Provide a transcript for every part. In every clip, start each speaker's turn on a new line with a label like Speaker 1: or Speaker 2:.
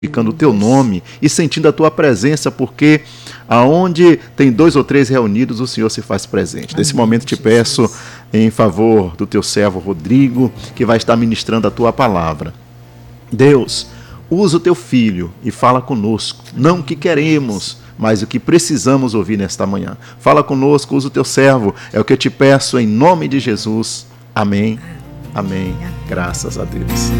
Speaker 1: glorificando o teu nome e sentindo a tua presença, porque aonde tem 2 ou 3 reunidos, o Senhor se faz presente. Nesse momento te peço em favor do teu servo Rodrigo, que vai estar ministrando a tua palavra. Deus, usa o teu filho e fala conosco, não o que queremos, mas o que precisamos ouvir nesta manhã. Fala conosco, usa o teu servo, é o que eu te peço em nome de Jesus. Amém, amém, graças a Deus.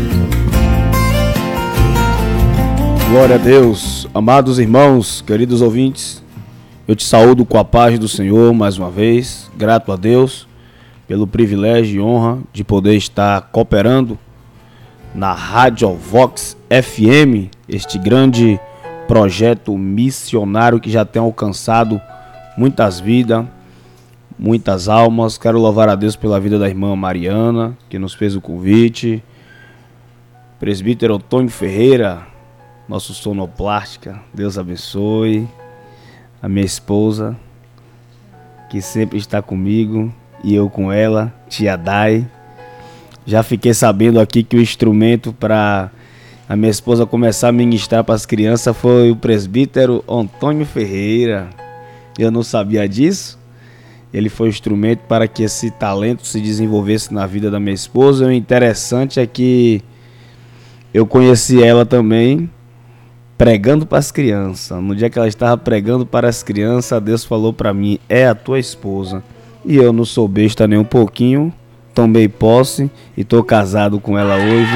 Speaker 2: Glória a Deus, amados irmãos, queridos ouvintes, eu te saúdo com a paz do Senhor mais uma vez, grato a Deus pelo privilégio e honra de poder estar cooperando na Rádio Vox FM, este grande projeto missionário que já tem alcançado muitas vidas, muitas almas. Quero louvar a Deus pela vida da irmã Mariana, que nos fez o convite, presbítero Antônio Ferreira, nosso sonoplástica, Deus abençoe, a minha esposa, que sempre está comigo, e eu com ela, tia Dai. Já fiquei sabendo aqui que o instrumento para a minha esposa começar a ministrar para as crianças foi o presbítero Antônio Ferreira. Eu não sabia disso. Ele foi o instrumento para que esse talento se desenvolvesse na vida da minha esposa. O interessante é que eu conheci ela também pregando para as crianças. No dia que ela estava pregando para as crianças, Deus falou para mim: é a tua esposa. E eu não sou besta nem um pouquinho, tomei posse e estou casado com ela hoje.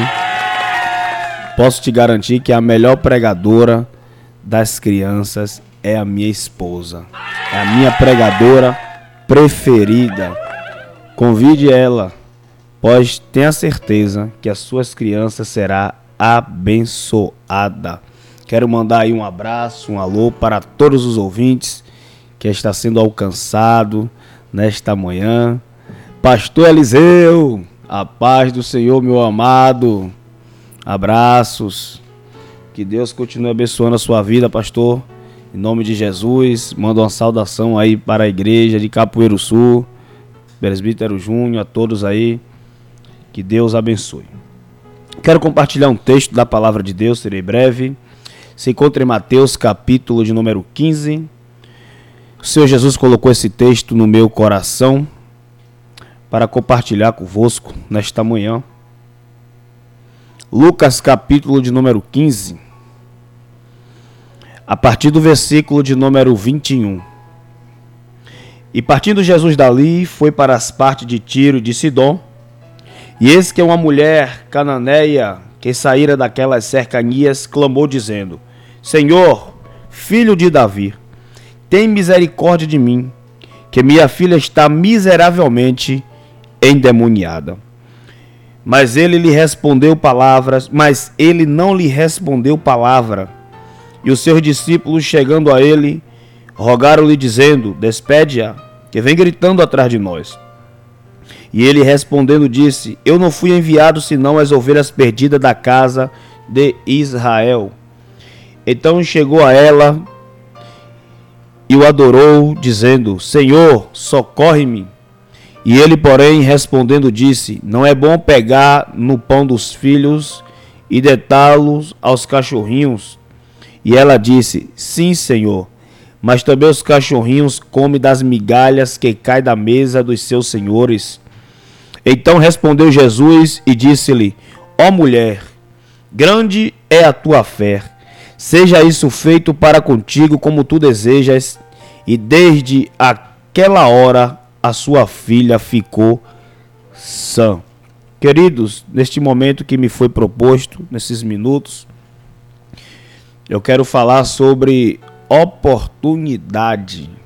Speaker 2: Posso te garantir que a melhor pregadora das crianças é a minha esposa. É a minha pregadora preferida. Convide ela, pois tenha certeza que as suas crianças serão abençoadas. Quero mandar aí um abraço, um alô para todos os ouvintes que está sendo alcançado nesta manhã. Pastor Eliseu, a paz do Senhor, meu amado. Abraços. Que Deus continue abençoando a sua vida, pastor. Em nome de Jesus, mando uma saudação aí para a igreja de Capoeiro Sul, presbítero Júnior, a todos aí. Que Deus abençoe. Quero compartilhar um texto da palavra de Deus, serei breve. Se encontra em Mateus, capítulo de número 15. O Senhor Jesus colocou esse texto no meu coração para compartilhar convosco nesta manhã. Lucas, capítulo de número 15, a partir do versículo de número 21. E partindo Jesus dali, foi para as partes de Tiro e de Sidom. E eis que uma mulher cananeia, que saíra daquelas cercanias, clamou dizendo: Senhor, filho de Davi, tem misericórdia de mim, que minha filha está miseravelmente endemoniada. Mas ele não lhe respondeu palavra. E os seus discípulos, chegando a ele, rogaram-lhe dizendo: despede-a, que vem gritando atrás de nós. E ele respondendo disse: eu não fui enviado senão as ovelhas perdidas da casa de Israel. Então chegou a ela e o adorou, dizendo: Senhor, socorre-me. E ele, porém, respondendo, disse: não é bom pegar no pão dos filhos e deitá-los aos cachorrinhos. E ela disse: sim, Senhor, mas também os cachorrinhos comem das migalhas que caem da mesa dos seus senhores. Então respondeu Jesus e disse-lhe: ó mulher, grande é a tua fé, seja isso feito para contigo como tu desejas. E desde aquela hora a sua filha ficou sã. Queridos, neste momento que me foi proposto, nesses minutos, eu quero falar sobre oportunidade.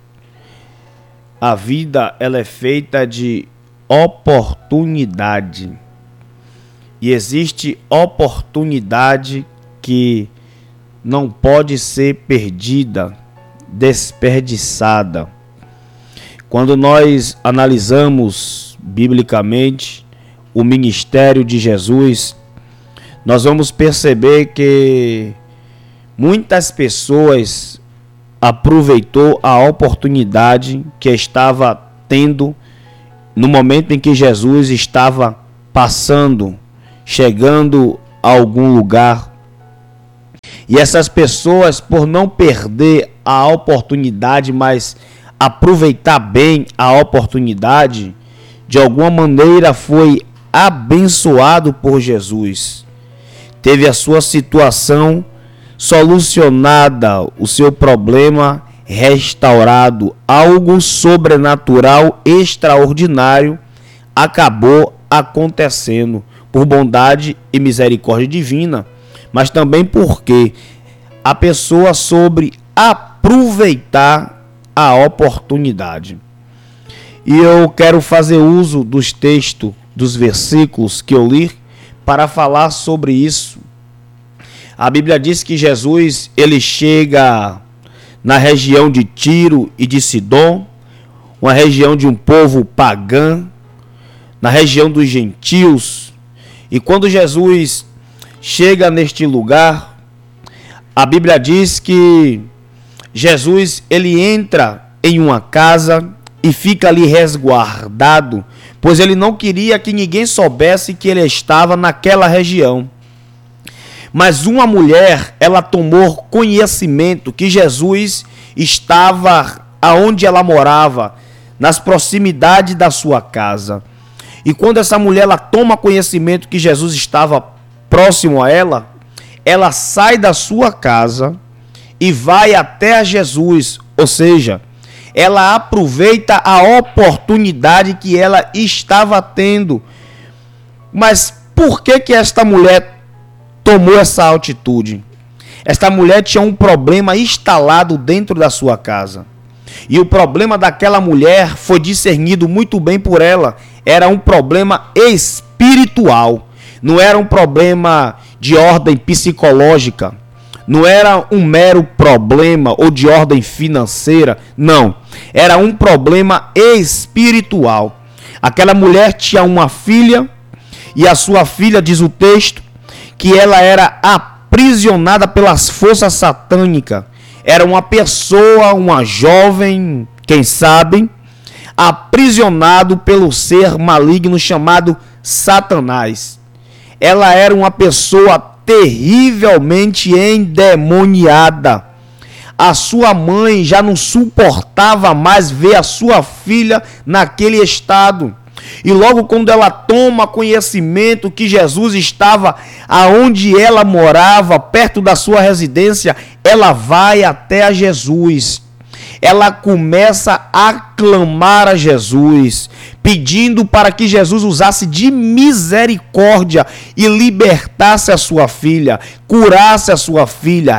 Speaker 2: A vida, ela é feita de oportunidade. E existe oportunidade que não pode ser perdida, desperdiçada. Quando nós analisamos biblicamente o ministério de Jesus, nós vamos perceber que muitas pessoas aproveitou a oportunidade que estava tendo no momento em que Jesus estava passando, chegando a algum lugar. E essas pessoas, por não perder a oportunidade, mas aproveitar bem a oportunidade, de alguma maneira foi abençoado por Jesus. Teve a sua situação solucionada, o seu problema restaurado, algo sobrenatural, extraordinário acabou acontecendo por bondade e misericórdia divina, mas também porque a pessoa soube aproveitar a oportunidade. E eu quero fazer uso dos textos, dos versículos que eu li para falar sobre isso. A Bíblia diz que Jesus, ele chega na região de Tiro e de Sidom, uma região de um povo pagão, na região dos gentios. E quando Jesus chega neste lugar, a Bíblia diz que Jesus, ele entra em uma casa e fica ali resguardado, pois ele não queria que ninguém soubesse que ele estava naquela região. Mas uma mulher, ela tomou conhecimento que Jesus estava aonde ela morava, nas proximidades da sua casa. E quando essa mulher ela toma conhecimento que Jesus estava próximo a ela, ela sai da sua casa e vai até a Jesus, ou seja, ela aproveita a oportunidade que ela estava tendo. Mas por que esta mulher tomou essa atitude? Esta mulher tinha um problema instalado dentro da sua casa. E o problema daquela mulher foi discernido muito bem por ela. Era um problema espiritual. Não era um problema de ordem psicológica. Não era um mero problema ou de ordem financeira. Não. Era um problema espiritual. Aquela mulher tinha uma filha. E a sua filha, diz o texto, que ela era aprisionada pelas forças satânicas. Era uma pessoa, uma jovem, quem sabe, aprisionado pelo ser maligno chamado Satanás. Ela era uma pessoa terrivelmente endemoniada. A sua mãe já não suportava mais ver a sua filha naquele estado. E logo quando ela toma conhecimento que Jesus estava aonde ela morava, perto da sua residência, ela vai até a Jesus. Ela começa a clamar a Jesus, pedindo para que Jesus usasse de misericórdia e libertasse a sua filha, curasse a sua filha,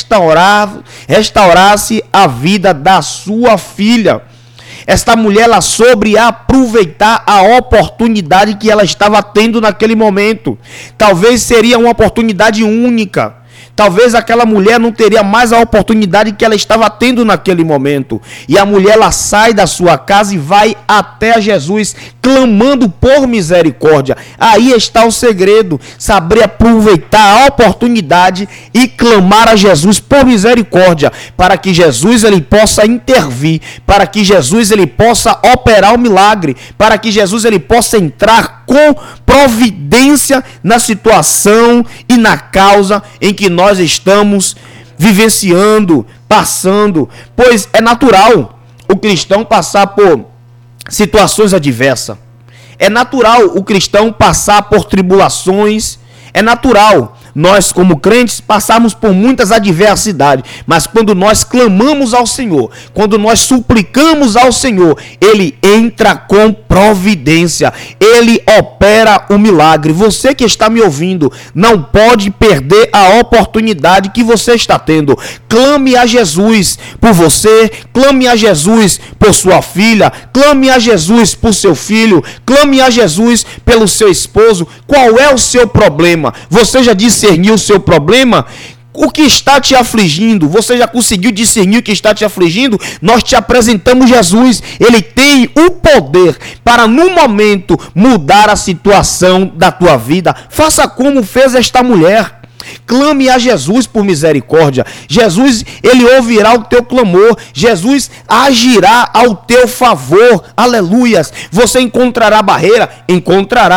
Speaker 2: restaurasse a vida da sua filha. Esta mulher, ela soube aproveitar a oportunidade que ela estava tendo naquele momento. Talvez seria uma oportunidade única. Talvez aquela mulher não teria mais a oportunidade que ela estava tendo naquele momento. E a mulher, ela sai da sua casa e vai até a Jesus, clamando por misericórdia. Aí está o segredo, saber aproveitar a oportunidade e clamar a Jesus por misericórdia, para que Jesus ele possa intervir, para que Jesus ele possa operar o milagre, para que Jesus ele possa entrar com providência na situação e na causa em que nós estamos vivenciando, passando, pois é natural o cristão passar por situações adversas. É natural o cristão passar por tribulações. É natural nós, como crentes, passamos por muitas adversidades. Mas quando nós clamamos ao Senhor, quando nós suplicamos ao Senhor, Ele entra com providência. Ele opera o milagre. Você que está me ouvindo, não pode perder a oportunidade que você está tendo. Clame a Jesus por você, clame a Jesus por sua filha, clame a Jesus por seu filho, clame a Jesus pelo seu esposo. Qual é o seu problema? Você já discerniu o seu problema? O que está te afligindo? Você já conseguiu discernir o que está te afligindo? Nós te apresentamos Jesus. Ele tem o poder para, no momento, mudar a situação da tua vida. Faça como fez esta mulher. Clame a Jesus por misericórdia. Jesus, ele ouvirá o teu clamor. Jesus agirá ao teu favor. Aleluias. Você encontrará barreira? Encontrará.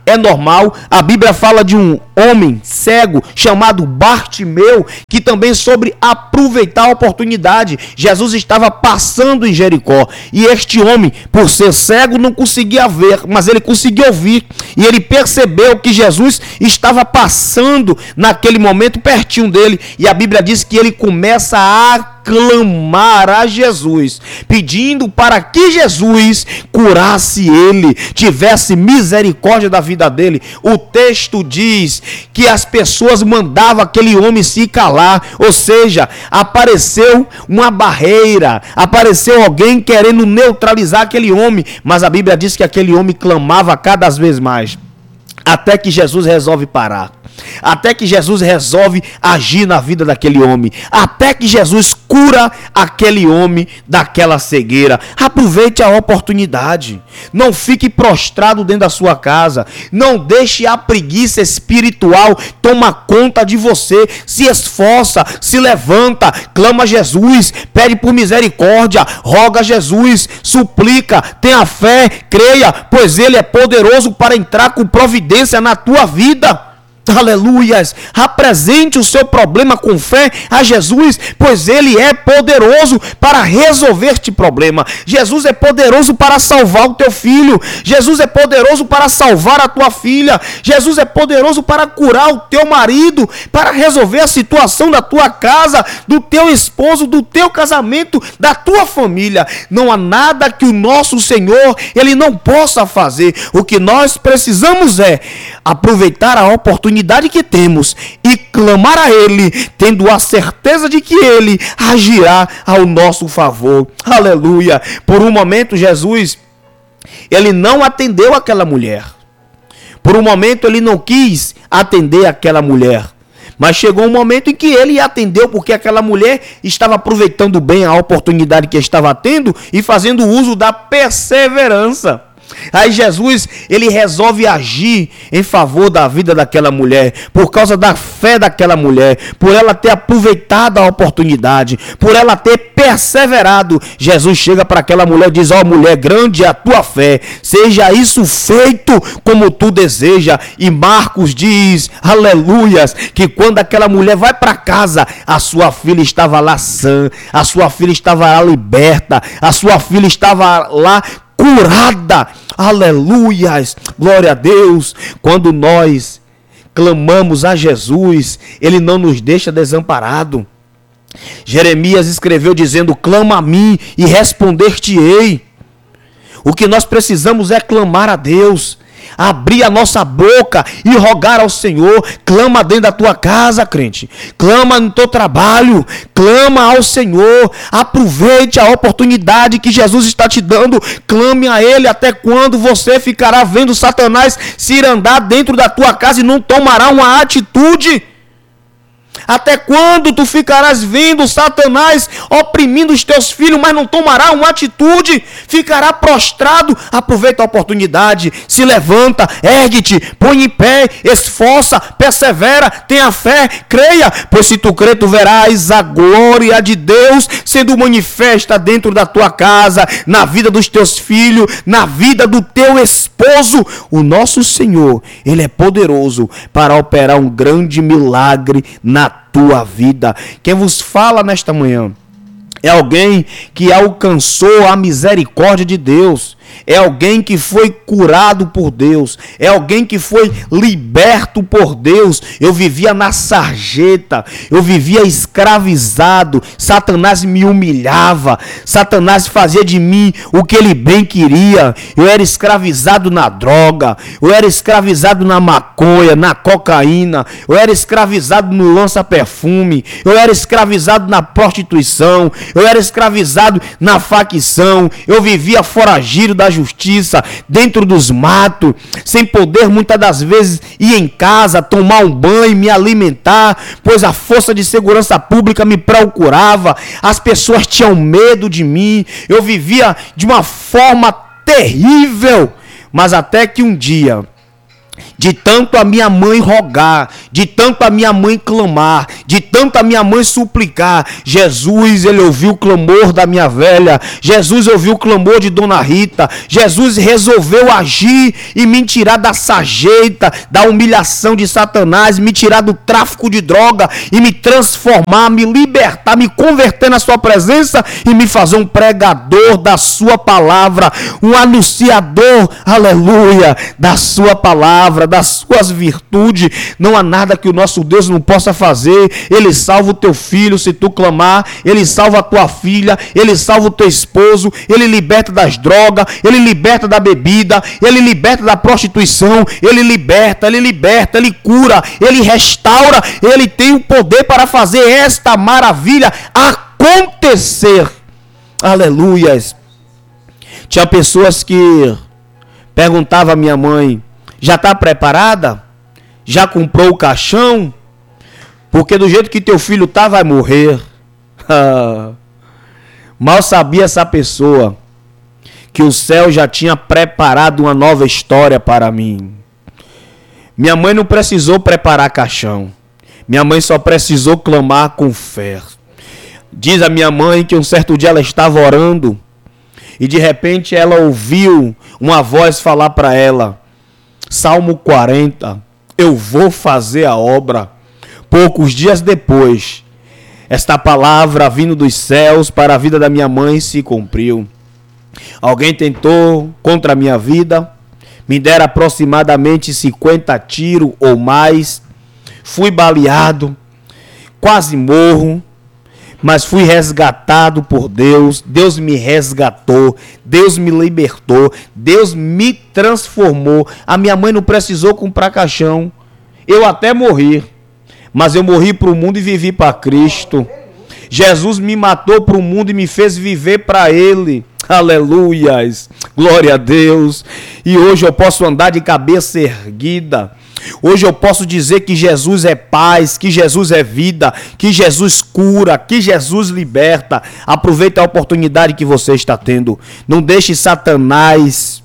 Speaker 2: é normal. A Bíblia fala de um homem cego chamado Bartimeu, que também sobre aproveitar a oportunidade. Jesus estava passando em Jericó e este homem, por ser cego, não conseguia ver, mas ele conseguia ouvir, e ele percebeu que Jesus estava passando naquele momento pertinho dele, e a Bíblia diz que ele começa a clamar a Jesus, pedindo para que Jesus curasse ele, tivesse misericórdia da vida dele. O texto diz que as pessoas mandavam aquele homem se calar, ou seja, apareceu uma barreira, apareceu alguém querendo neutralizar aquele homem, mas a Bíblia diz que aquele homem clamava cada vez mais, até que Jesus resolve parar. Até que Jesus resolve agir na vida daquele homem, até que Jesus cura aquele homem daquela cegueira. Aproveite a oportunidade, não fique prostrado dentro da sua casa, não deixe a preguiça espiritual tomar conta de você. Se esforça, se levanta, clama a Jesus, pede por misericórdia, roga a Jesus, suplica, tenha fé, creia, pois Ele é poderoso para entrar com providência na tua vida. Aleluias, apresente o seu problema com fé a Jesus, pois Ele é poderoso para resolver este problema. Jesus é poderoso para salvar o teu filho, Jesus é poderoso para salvar a tua filha, Jesus é poderoso para curar o teu marido, para resolver a situação da tua casa, do teu esposo, do teu casamento, da tua família. Não há nada que o nosso Senhor Ele não possa fazer. O que nós precisamos é aproveitar a oportunidade que temos e clamar a Ele, tendo a certeza de que Ele agirá ao nosso favor. Aleluia. Por um momento Jesus, Ele não atendeu aquela mulher. Por um momento Ele não quis atender aquela mulher. Mas chegou um momento em que Ele atendeu, porque aquela mulher estava aproveitando bem a oportunidade que estava tendo e fazendo uso da perseverança. Aí Jesus, Ele resolve agir em favor da vida daquela mulher, por causa da fé daquela mulher, por ela ter aproveitado a oportunidade, por ela ter perseverado. Jesus chega para aquela mulher e diz: ó mulher, grande é a tua fé, seja isso feito como tu deseja. E Marcos diz, aleluias, que quando aquela mulher vai para casa, a sua filha estava lá sã, a sua filha estava lá liberta, a sua filha estava lá curada. Aleluias, glória a Deus. Quando nós clamamos a Jesus, Ele não nos deixa desamparado. Jeremias escreveu dizendo: clama a mim e responder-te-ei. O que nós precisamos é clamar a Deus, abrir a nossa boca e rogar ao Senhor. Clama dentro da tua casa, crente, clama no teu trabalho, clama ao Senhor. Aproveite a oportunidade que Jesus está te dando, clame a Ele. Até quando você ficará vendo Satanás se andar dentro da tua casa e não tomará uma atitude? Até quando tu ficarás vendo Satanás oprimindo os teus filhos, mas não tomará uma atitude? Ficará prostrado? Aproveita a oportunidade, se levanta, ergue-te, põe em pé, esforça, persevera, tenha fé, creia, pois se tu crer, tu verás a glória de Deus sendo manifesta dentro da tua casa, na vida dos teus filhos, na vida do teu esposo. O nosso Senhor, Ele é poderoso para operar um grande milagre na tua vida. Quem vos fala nesta manhã é alguém que alcançou a misericórdia de Deus, é alguém que foi curado por Deus, é alguém que foi liberto por Deus. Eu vivia na sarjeta, eu vivia escravizado, Satanás me humilhava, Satanás fazia de mim o que ele bem queria. Eu era escravizado na droga, eu era escravizado na maconha, na cocaína, eu era escravizado no lança-perfume, eu era escravizado na prostituição, eu era escravizado na facção, eu vivia foragido da justiça, dentro dos matos, sem poder muitas das vezes ir em casa, tomar um banho, me alimentar, pois a força de segurança pública me procurava, as pessoas tinham medo de mim, eu vivia de uma forma terrível. Mas até que um dia de tanto a minha mãe rogar, de tanto a minha mãe clamar, de tanto a minha mãe suplicar, Jesus, ele ouviu o clamor da minha velha, Jesus ouviu o clamor de Dona Rita, Jesus resolveu agir e me tirar da sarjeta, da humilhação de Satanás, me tirar do tráfico de droga e me transformar, me libertar, me converter na sua presença e me fazer um pregador da sua palavra, um anunciador, aleluia, da sua palavra, das suas virtudes. Não há nada que o nosso Deus não possa fazer. Ele salva o teu filho se tu clamar, ele salva a tua filha, ele salva o teu esposo, ele liberta das drogas, ele liberta da bebida, ele liberta da prostituição, ele liberta, ele cura, ele restaura, ele tem o poder para fazer esta maravilha acontecer. Aleluias. Tinha pessoas que perguntavam à minha mãe: já está preparada? Já comprou o caixão? Porque do jeito que teu filho tá, vai morrer. Mal sabia essa pessoa que o céu já tinha preparado uma nova história para mim. Minha mãe não precisou preparar caixão. Minha mãe só precisou clamar com fé. Diz a minha mãe que um certo dia ela estava orando e de repente ela ouviu uma voz falar para ela: Salmo 40, eu vou fazer a obra. Poucos dias depois, esta palavra vindo dos céus para a vida da minha mãe se cumpriu. Alguém tentou contra a minha vida, me deram aproximadamente 50 tiros ou mais, fui baleado, quase morro, mas fui resgatado por Deus. Deus me resgatou, Deus me libertou, Deus me transformou. A minha mãe não precisou comprar caixão. Eu até morri, mas eu morri para o mundo e vivi para Cristo. Jesus me matou para o mundo e me fez viver para Ele. Aleluias, glória a Deus. E hoje eu posso andar de cabeça erguida. Hoje eu posso dizer que Jesus é paz, que Jesus é vida, que Jesus cura, que Jesus liberta. Aproveite a oportunidade que você está tendo. Não deixe Satanás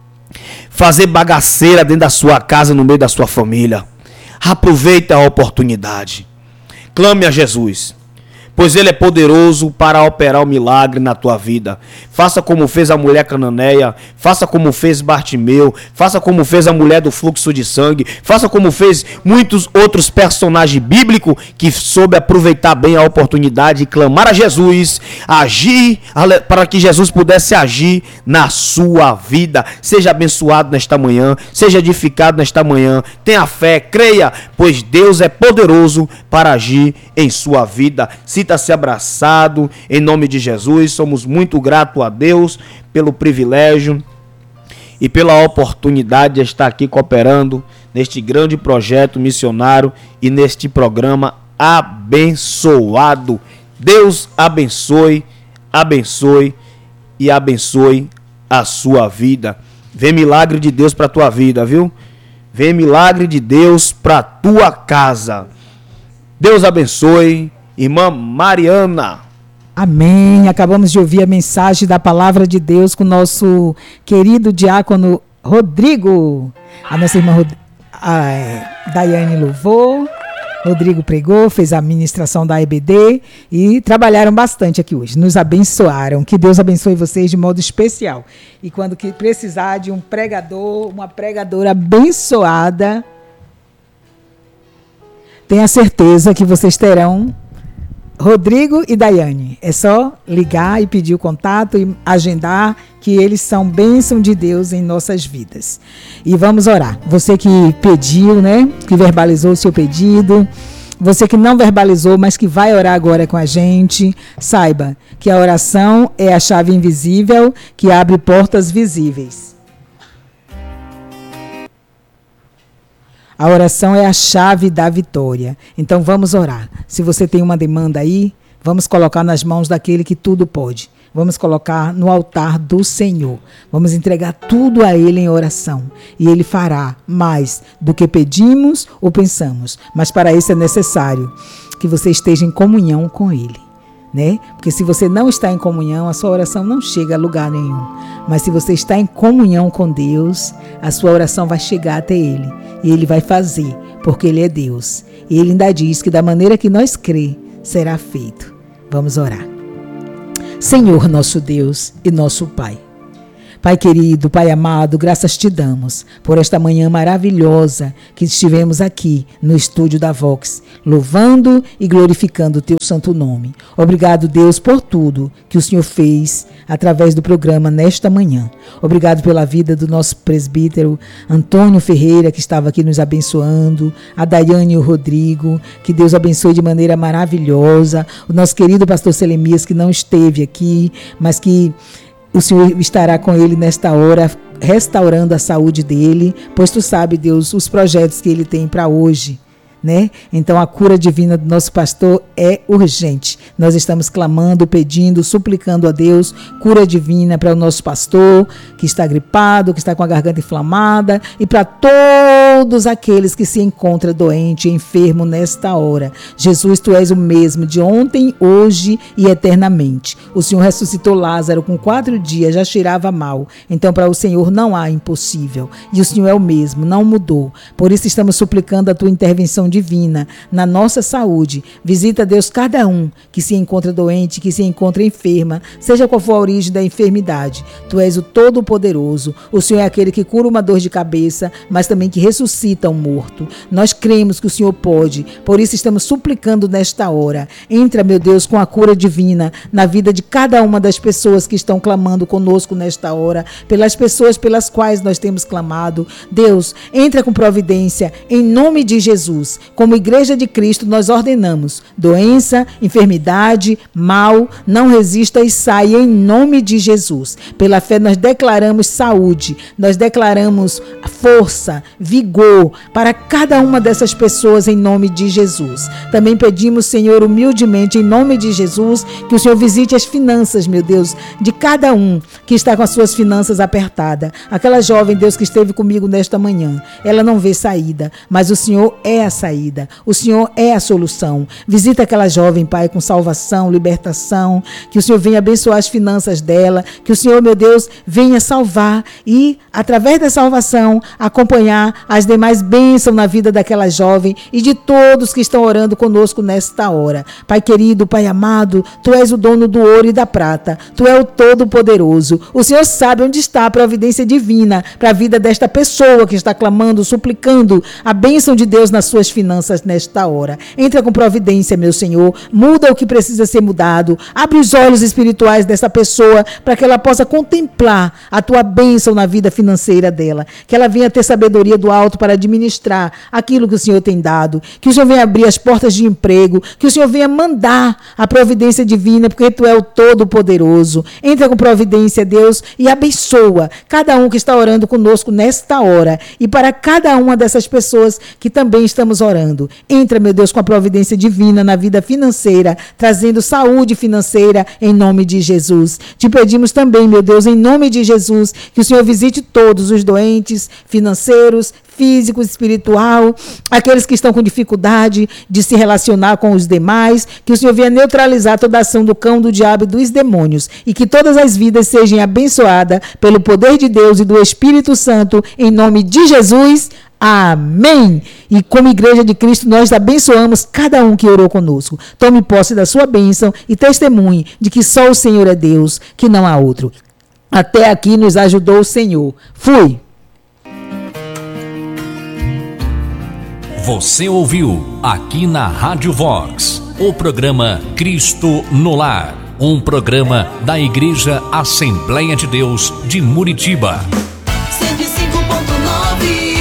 Speaker 2: fazer bagaceira dentro da sua casa, no meio da sua família. Aproveite a oportunidade. Clame a Jesus, pois Ele é poderoso para operar o milagre na tua vida. Faça como fez a mulher cananeia, faça como fez Bartimeu, faça como fez a mulher do fluxo de sangue, faça como fez muitos outros personagens bíblicos que soube aproveitar bem a oportunidade e clamar a Jesus, agir para que Jesus pudesse agir na sua vida. Seja abençoado nesta manhã, seja edificado nesta manhã, tenha fé, creia, pois Deus é poderoso para agir em sua vida. Sinta-se abraçado em nome de Jesus. Somos muito gratos a Deus pelo privilégio e pela oportunidade de estar aqui cooperando neste grande projeto missionário e neste programa abençoado. Deus abençoe, abençoe e abençoe a sua vida. Vem milagre de Deus para a tua vida, viu? Vem milagre de Deus para a tua casa. Deus abençoe. Irmã Mariana.
Speaker 3: Amém. Acabamos de ouvir a mensagem da palavra de Deus com o nosso querido diácono Rodrigo. A nossa irmã Daiane louvou, Rodrigo pregou, fez a ministração da EBD e trabalharam bastante aqui hoje. Nos abençoaram. Que Deus abençoe vocês de modo especial. E quando que precisar de um pregador, uma pregadora abençoada, tenha certeza que vocês terão Rodrigo e Daiane. É só ligar e pedir o contato e agendar, que eles são bênção de Deus em nossas vidas. E vamos orar. Você que pediu, né? Que verbalizou o seu pedido. Você que não verbalizou, mas que vai orar agora com a gente, saiba que a oração é a chave invisível que abre portas visíveis. A oração é a chave da vitória. Então vamos orar. Se você tem uma demanda aí, vamos colocar nas mãos daquele que tudo pode. Vamos colocar no altar do Senhor. Vamos entregar tudo a Ele em oração. E Ele fará mais do que pedimos ou pensamos. Mas para isso é necessário que você esteja em comunhão com Ele. né? Porque se você não está em comunhão, a sua oração não chega a lugar nenhum. Mas se você está em comunhão com Deus, a sua oração vai chegar até Ele. E Ele vai fazer, porque Ele é Deus. E Ele ainda diz que da maneira que nós crê, será feito. Vamos orar. Senhor, nosso Deus e nosso Pai. Pai querido, Pai amado, graças te damos por esta manhã maravilhosa que estivemos aqui no estúdio da Vox, louvando e glorificando o teu santo nome. Obrigado, Deus, por tudo que o Senhor fez através do programa nesta manhã. Obrigado pela vida do nosso presbítero Antônio Ferreira, que estava aqui nos abençoando, a Daiane e o Rodrigo, que Deus abençoe de maneira maravilhosa, o nosso querido pastor Selemias, que não esteve aqui, mas que o Senhor estará com ele nesta hora, restaurando a saúde dele, pois tu sabe, Deus, os projetos que ele tem para hoje, né? Então a cura divina do nosso pastor é urgente. Nós estamos clamando, pedindo, suplicando a Deus cura divina para o nosso pastor que está gripado, que está com a garganta inflamada, e para todos aqueles que se encontram doente, enfermo nesta hora. Jesus, tu és o mesmo de ontem, hoje e eternamente. O Senhor ressuscitou Lázaro com 4 dias, já cheirava mal. Então para o Senhor não há impossível. E o Senhor é o mesmo, não mudou. Por isso estamos suplicando a tua intervenção divina na nossa saúde. Visita, Deus, cada um que se encontra doente, que se encontra enferma, seja qual for a origem da enfermidade. Tu és o Todo-Poderoso. O Senhor é aquele que cura uma dor de cabeça, mas também que ressuscita um morto. Nós cremos que o Senhor pode, por isso estamos suplicando nesta hora. Entra, meu Deus, com a cura divina na vida de cada uma das pessoas que estão clamando conosco nesta hora, pelas pessoas pelas quais nós temos clamado. Deus, entra com providência em nome de Jesus. Como Igreja de Cristo, nós ordenamos doença, enfermidade, mal, não resista e saia em nome de Jesus. Pela fé nós declaramos saúde, nós declaramos força, vigor para cada uma dessas pessoas em nome de Jesus. Também pedimos, Senhor, humildemente em nome de Jesus, que o Senhor visite as finanças, meu Deus, de cada um que está com as suas finanças apertadas. Aquela jovem, Deus, que esteve comigo nesta manhã, ela não vê saída, mas o Senhor é a saída, o Senhor é a solução. Visita aquela jovem, Pai, com salvação, libertação, que o Senhor venha abençoar as finanças dela, que o Senhor, meu Deus, venha salvar e, através da salvação, acompanhar as demais bênçãos na vida daquela jovem e de todos que estão orando conosco nesta hora. Pai querido, Pai amado, tu és o dono do ouro e da prata, tu és o Todo-Poderoso. O Senhor sabe onde está a providência divina para a vida desta pessoa que está clamando, suplicando a bênção de Deus nas suas finanças nesta hora. Entra com providência, meu Senhor, muda o que precisa ser mudado, abre os olhos espirituais dessa pessoa para que ela possa contemplar a tua bênção na vida financeira dela, que ela venha ter sabedoria do alto para administrar aquilo que o Senhor tem dado, que o Senhor venha abrir as portas de emprego, que o Senhor venha mandar a providência divina, porque tu é o Todo-Poderoso. Entra com providência, Deus, e abençoa cada um que está orando conosco nesta hora e para cada uma dessas pessoas que também estamos orando. Entra, meu Deus, com a providência divina na vida financeira, trazendo saúde financeira em nome de Jesus. Te pedimos também, meu Deus, em nome de Jesus, que o Senhor visite todos os doentes financeiros, físico, espiritual, aqueles que estão com dificuldade de se relacionar com os demais, que o Senhor venha neutralizar toda a ação do cão, do diabo e dos demônios, e que todas as vidas sejam abençoadas pelo poder de Deus e do Espírito Santo, em nome de Jesus. Amém. E como Igreja de Cristo, nós abençoamos cada um que orou conosco. Tome posse da sua bênção e testemunhe de que só o Senhor é Deus, que não há outro. Até aqui nos ajudou o Senhor. Fui.
Speaker 4: Você ouviu aqui na Rádio Vox o programa Cristo no Lar, um programa da Igreja Assembleia de Deus de Muritiba.
Speaker 5: 105.9.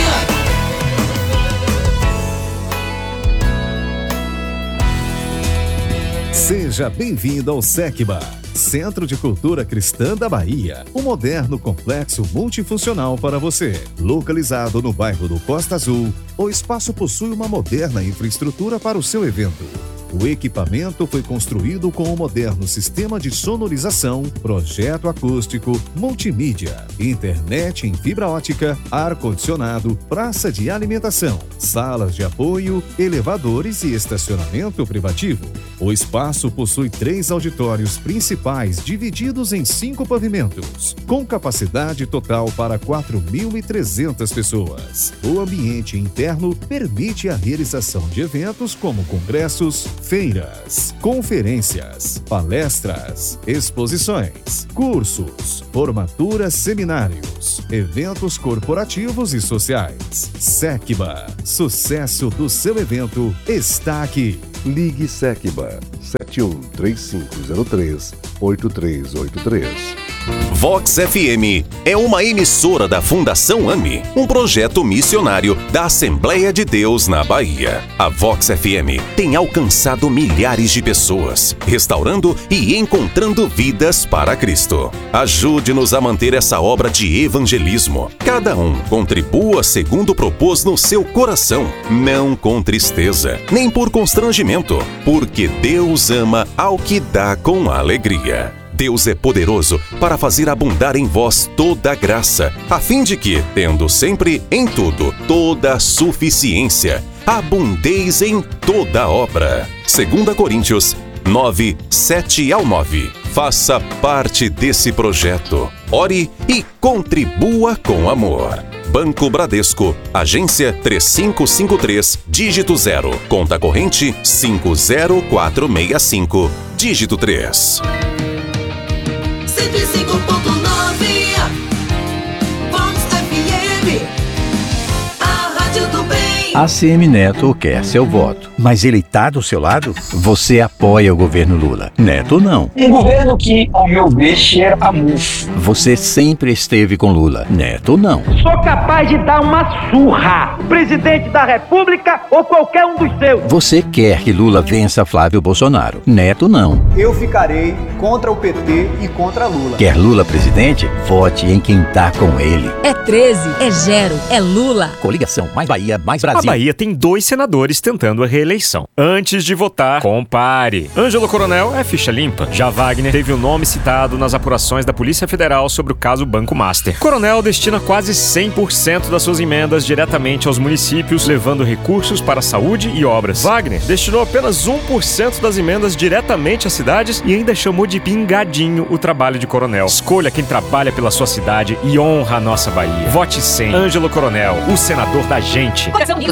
Speaker 6: Seja bem-vindo ao SECBA, Centro de Cultura Cristã da Bahia, um moderno complexo multifuncional para você. Localizado no bairro do Costa Azul, o espaço possui uma moderna infraestrutura para o seu evento. O equipamento foi construído com um moderno sistema de sonorização, projeto acústico, multimídia, internet em fibra ótica, ar-condicionado, praça de alimentação, salas de apoio, elevadores e estacionamento privativo. O espaço possui 3 auditórios principais divididos em 5 pavimentos, com capacidade total para 4.300 pessoas. O ambiente interno permite a realização de eventos como congressos, feiras, conferências, palestras, exposições, cursos, formaturas, seminários, eventos corporativos e sociais. SECBA, sucesso do seu evento está aqui.
Speaker 5: Ligue SECBA 713503-8383.
Speaker 7: Vox FM é uma emissora da Fundação AME, um projeto missionário da Assembleia de Deus na Bahia. A Vox FM tem alcançado milhares de pessoas, restaurando e encontrando vidas para Cristo. Ajude-nos a manter essa obra de evangelismo. Cada um contribua segundo propôs no seu coração, não com tristeza, nem por constrangimento, porque Deus ama ao que dá com alegria. Deus é poderoso para fazer abundar em vós toda a graça, a fim de que, tendo sempre em tudo toda a suficiência, abundeis em toda obra. 2 Coríntios 9, 7-9. Faça parte desse projeto. Ore e contribua com amor. Banco Bradesco, agência 3553, dígito 0, conta corrente 50465, dígito 3.
Speaker 8: 105.9 Vox FM, a rádio do bem.
Speaker 9: ACM Neto quer seu voto, mas ele tá do seu lado? Você apoia o governo Lula. Neto não.
Speaker 10: Um governo que, ao meu ver, cheira a mufo.
Speaker 9: Você sempre esteve com Lula. Neto não.
Speaker 10: Sou capaz de dar uma surra, presidente da República ou qualquer um dos seus.
Speaker 9: Você quer que Lula vença Flávio Bolsonaro. Neto não.
Speaker 11: Eu ficarei contra o PT e contra Lula.
Speaker 9: Quer Lula presidente? Vote em quem tá com ele.
Speaker 12: É 13, é Gero, é Lula.
Speaker 9: Coligação Mais Bahia, Mais Brasil.
Speaker 13: A Bahia tem 2 senadores tentando a reeleição. Antes de votar, compare. Ângelo Coronel é ficha limpa. Já Wagner teve o nome citado nas apurações da Polícia Federal sobre o caso Banco Master. Coronel destina quase 100% das suas emendas diretamente aos municípios, levando recursos para saúde e obras. Wagner destinou apenas 1% das emendas diretamente às cidades e ainda chamou de pingadinho o trabalho de Coronel. Escolha quem trabalha pela sua cidade e honra a nossa Bahia. Vote 100. Ângelo Coronel, o senador da gente.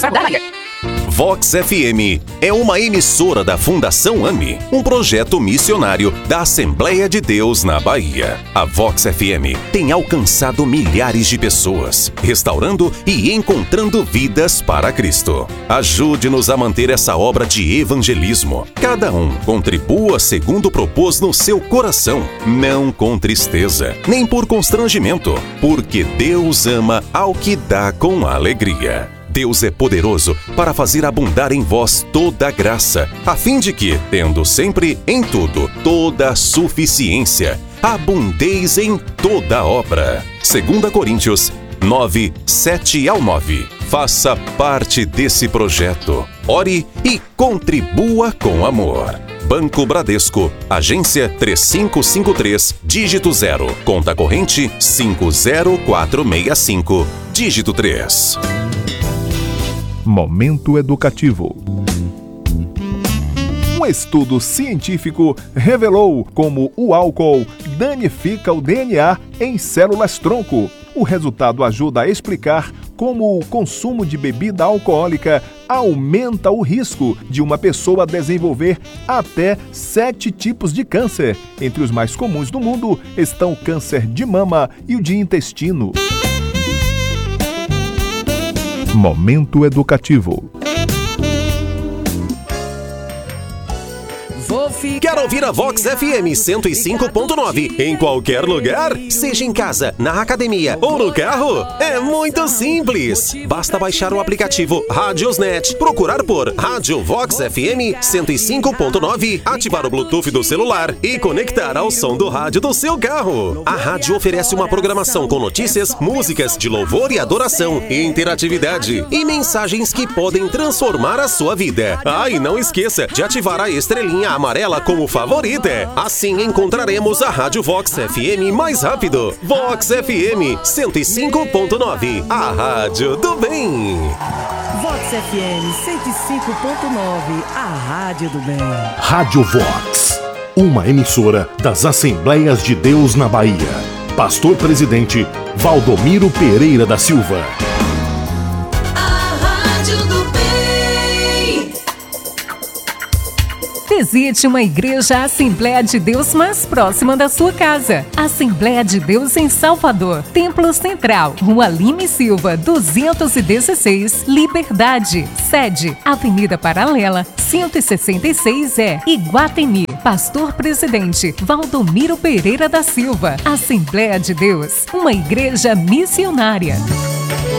Speaker 7: Vox FM é uma emissora da Fundação AME, um projeto missionário da Assembleia de Deus na Bahia. A Vox FM tem alcançado milhares de pessoas, restaurando e encontrando vidas para Cristo. Ajude-nos a manter essa obra de evangelismo. Cada um contribua segundo propôs no seu coração, não com tristeza, nem por constrangimento, porque Deus ama ao que dá com alegria. Deus é poderoso para fazer abundar em vós toda a graça, a fim de que, tendo sempre em tudo toda a suficiência, abundeis em toda obra. 2 Coríntios 9, 7-9. Faça parte desse projeto. Ore e contribua com amor. Banco Bradesco, agência 3553, dígito 0, conta corrente 50465, dígito 3.
Speaker 14: Momento educativo. Um estudo científico revelou como o álcool danifica o DNA em células-tronco. O resultado ajuda a explicar como o consumo de bebida alcoólica aumenta o risco de uma pessoa desenvolver até 7 tipos de câncer. Entre os mais comuns do mundo estão o câncer de mama e o de intestino. Momento educativo.
Speaker 7: Quer ouvir a Vox FM 105.9 em qualquer lugar? Seja em casa, na academia ou no carro? É muito simples. Basta baixar o aplicativo Radiosnet, procurar por Rádio Vox FM 105.9, ativar o Bluetooth do celular e conectar ao som do rádio do seu carro. A rádio oferece uma programação com notícias, músicas de louvor e adoração, interatividade e mensagens que podem transformar a sua vida. Ah, e não esqueça de ativar a estrelinha amarela como favorita. Assim encontraremos a Rádio Vox FM mais rápido. Vox FM 105.9, a rádio do bem.
Speaker 15: Vox FM 105.9, a rádio do bem.
Speaker 16: Rádio Vox, uma emissora das Assembleias de Deus na Bahia. Pastor Presidente Valdomiro Pereira da Silva.
Speaker 17: Visite uma igreja Assembleia de Deus mais próxima da sua casa. Assembleia de Deus em Salvador, Templo Central, Rua Lime Silva, 216, Liberdade. Sede, Avenida Paralela, 166E, Iguatemi. Pastor Presidente Valdomiro Pereira da Silva. Assembleia de Deus, uma igreja missionária.